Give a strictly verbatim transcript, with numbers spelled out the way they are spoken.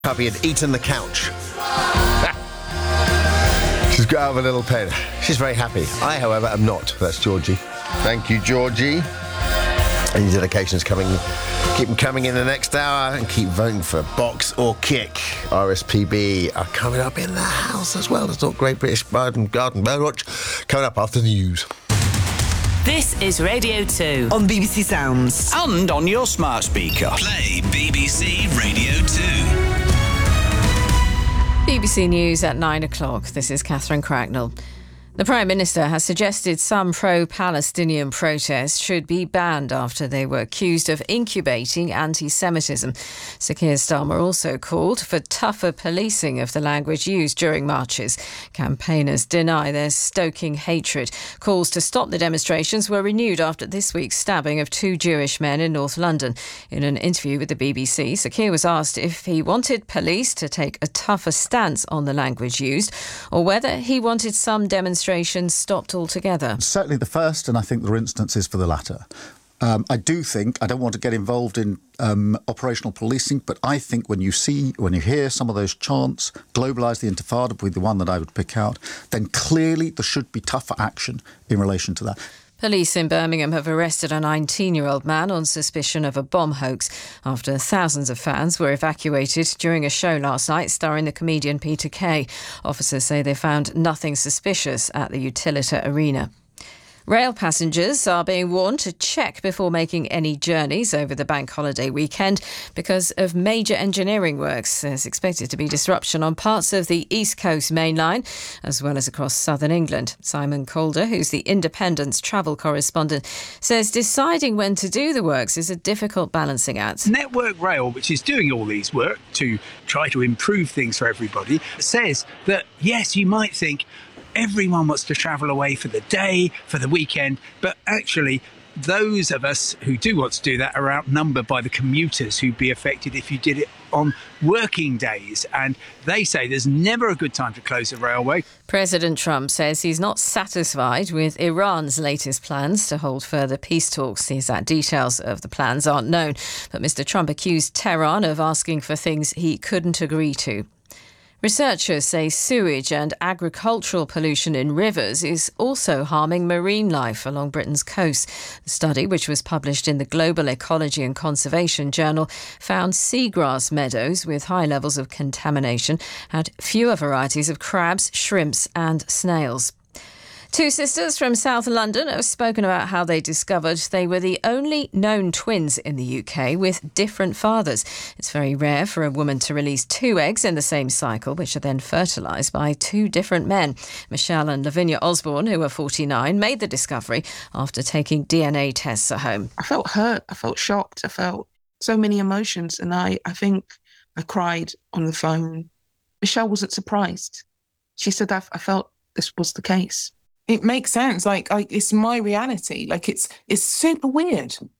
Puppy had eaten the couch. She's got out of a little pen. She's very happy. I, however, am not. That's Georgie. Thank you, Georgie. And your dedications coming. Keep them coming in the next hour and keep voting for Box or Kick. R S P B are coming up in the house as well. It's not Great British Garden Garden Birdwatch coming up after the news. This is Radio two on B B C Sounds and on your smart speaker. Play B B C Radio two. B B C News at nine o'clock. This is Catherine Cracknell. The Prime Minister has suggested some pro-Palestinian protests should be banned after they were accused of incubating anti-Semitism. Sir Keir Starmer also called for tougher policing of the language used during marches. Campaigners deny they're stoking hatred. Calls to stop the demonstrations were renewed after this week's stabbing of two Jewish men in North London. In an interview with the B B C, Sir Keir was asked if he wanted police to take a tougher stance on the language used or whether he wanted some demonstrations stopped altogether. Certainly the first, and I think there are instances for the latter. Um, I do think, I don't want to get involved in um, operational policing, but I think when you see, when you hear some of those chants, globalise the Intifada would be the one that I would pick out, then clearly there should be tougher action in relation to that. Police in Birmingham have arrested a nineteen-year-old man on suspicion of a bomb hoax after thousands of fans were evacuated during a show last night starring the comedian Peter Kay. Officers say they found nothing suspicious at the Utilita Arena. Rail passengers are being warned to check before making any journeys over the bank holiday weekend because of major engineering works. There's expected to be disruption on parts of the East Coast Main Line as well as across southern England. Simon Calder, who's the Independent's travel correspondent, says deciding when to do the works is a difficult balancing act. Network Rail, which is doing all these work to try to improve things for everybody, says that, yes, you might think everyone wants to travel away for the day, for the weekend, but actually those of us who do want to do that are outnumbered by the commuters who'd be affected if you did it on working days. And they say there's never a good time to close a railway. President Trump says he's not satisfied with Iran's latest plans to hold further peace talks. The exact details of the plans aren't known, but Mister Trump accused Tehran of asking for things he couldn't agree to. Researchers say sewage and agricultural pollution in rivers is also harming marine life along Britain's coast. The study, which was published in the Global Ecology and Conservation Journal, found seagrass meadows with high levels of contamination had fewer varieties of crabs, shrimps and snails. Two sisters from South London have spoken about how they discovered they were the only known twins in the U K with different fathers. It's very rare for a woman to release two eggs in the same cycle, which are then fertilised by two different men. Michelle and Lavinia Osborne, who are forty-nine, made the discovery after taking D N A tests at home. I felt hurt. I felt shocked. I felt so many emotions. And I, I think I cried on the phone. Michelle wasn't surprised. She said, I, I felt this was the case. It makes sense. Like, like it's my reality. Like, it's it's super weird.